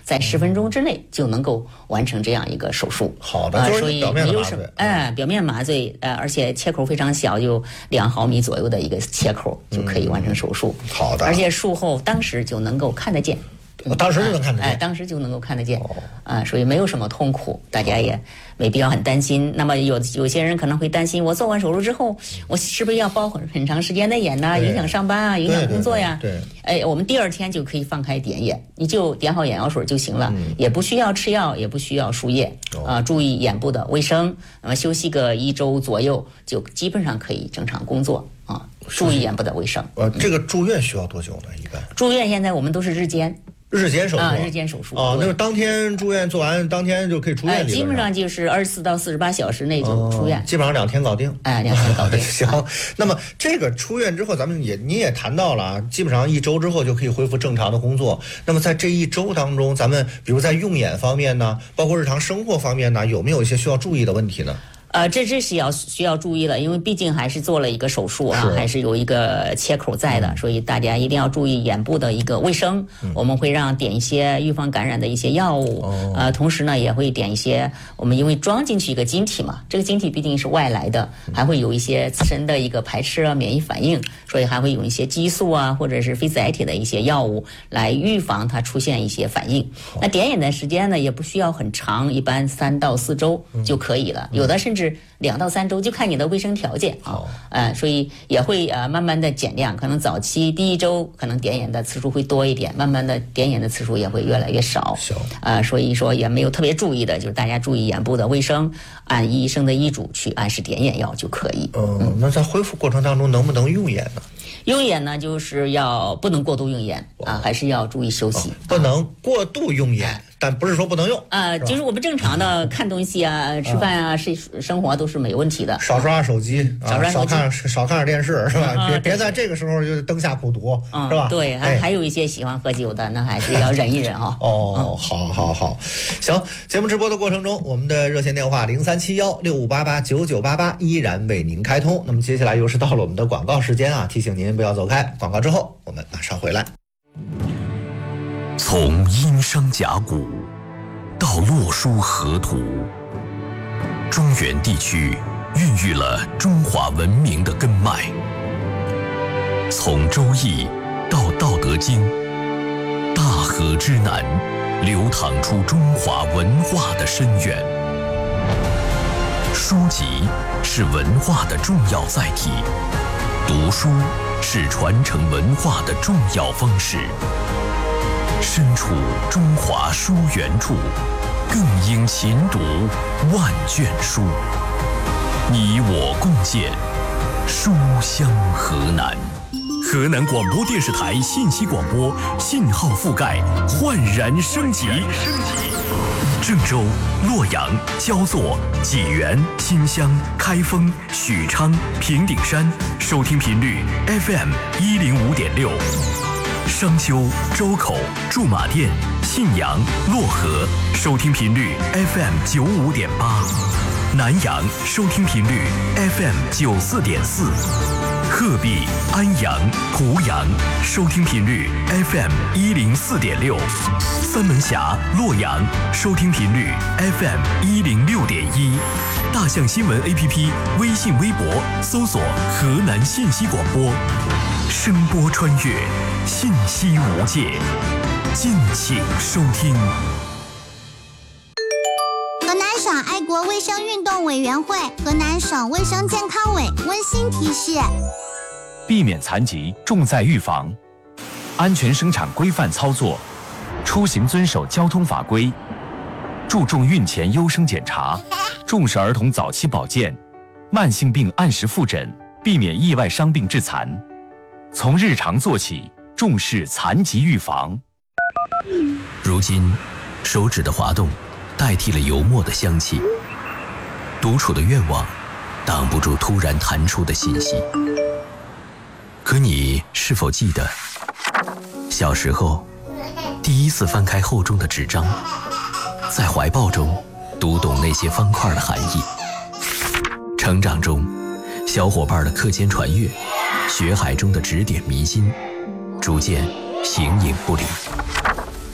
在10分钟之内就能够完成这样一个手术。 好的， 所以没有什么表面麻醉，而且切口非常小，就2毫米左右的一个切口就可以完成手术。 好的， 而且术后当时就能够看得见。 当时就能看得见， 当时就能够看得见，所以没有什么痛苦，大家也没必要很担心。那么有些人可能会担心，我做完手术之后，我是不是要包很长时间的眼呢？影响上班啊，影响工作呀？ 对， 我们第2天就可以放开点眼，你就点好眼药水就行了，也不需要吃药，也不需要输液注意眼部的卫生，那么休息个1周左右，就基本上可以正常工作啊。注意眼部的卫生。 这个住院需要多久呢？一般住院现在我们都是日间手术日间手术那是当天住院做完，当天就可以出院。 基本上就是24到48小时内就出院， 基本上2天搞定。 2天搞定。 行，那么这个出院之后，你也谈到了，基本上1周之后就可以恢复正常的工作。那么在这1周当中，咱们比如在用眼方面呢，包括日常生活方面呢，有没有一些需要注意的问题呢？ 这是需要注意了，因为毕竟还是做了一个手术啊，还是有一个切口在的，所以大家一定要注意眼部的一个卫生。我们会点一些预防感染的一些药物，同时呢也会点一些，我们因为装进去一个晶体嘛，这个晶体毕竟是外来的，还会有一些自身的一个排斥啊、免疫反应，所以还会有一些激素啊或者是非甾体的一些药物来预防它出现一些反应。那点眼的时间呢也不需要很长，一般3到4周就可以了，有的甚至2到3周，就看你的卫生条件所以也会慢慢的减量，可能早期第1周可能点眼的次数会多一点，慢慢的点眼的次数也会越来越少。所以说也没有特别注意的，就是大家注意眼部的卫生，按医生的医嘱去按时点眼药就可以。 那在恢复过程当中能不能用眼呢？ 用眼呢，就是不能过度用眼还是要注意休息， 不能过度用眼。但不是说不能用就是我们正常的看东西啊、吃饭啊、生活都是没问题的。 少刷手机，少看点电视，是吧？别在这个时候就灯下苦读，是吧？ 对，还有一些喜欢喝酒的，那还是要忍一忍啊。 好，行。节目直播的过程中，我们的热线电话037165889988依然为您开通。那么接下来又是到了我们的广告时间啊，提醒您不要走开。广告之后，我们马上回来。 从殷商甲骨到洛书河图，中原地区孕育了中华文明的根脉。从周易到道德经，大河之南流淌出中华文化的深渊。书籍是文化的重要载体，读书是传承文化的重要方式。身处中华书源处，更应勤读万卷书。你我共建书香河南。河南广播电视台信息广播信号覆盖焕然升级。郑州、洛阳、焦作、济源、新乡、开封、许昌、平顶山收听频率 FM 105.6。商丘、周口、驻马店、信阳、漯河收听频率 FM 95.8，南阳收听频率 FM 94.4，鹤壁、安阳、湖阳收听频率 FM 104.6，三门峡、洛阳收听频率 FM 106.1，大象新闻 APP 微信微博搜索河南信息广播，声波穿越，信息无界，敬请收听。 河南省爱国卫生运动委员会、河南省卫生健康委温馨提示： 避免残疾重在预防，安全生产规范操作，出行遵守交通法规，注重孕前优生检查，重视儿童早期保健，慢性病按时复诊，避免意外伤病致残。从日常做起，重视残疾预防。 如今，手指的滑动代替了油墨的香气，独处的愿望挡不住突然弹出的信息。可你是否记得，小时候第一次翻开厚重的纸张，在怀抱中读懂那些方块的含义？成长中，小伙伴的课间传阅，学海中的指点迷津，逐渐形影不离。